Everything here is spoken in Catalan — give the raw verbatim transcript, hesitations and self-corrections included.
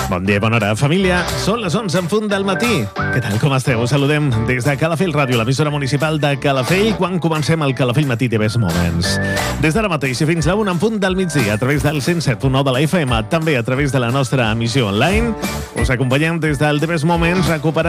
Bon dia, bona hora, família. Són les onze en punt del matí. Què tal, com esteu? Us saludem des de Calafell Ràdio, l'emissora municipal de Calafell, quan comencem el Calafell Matí de Best Moments. Des d'ara mateix i fins a una en punt del migdia, a través del cent set punt nou de la F M, també a través de la nostra emissió online, us acompanyem des del The Best Moments, recuperant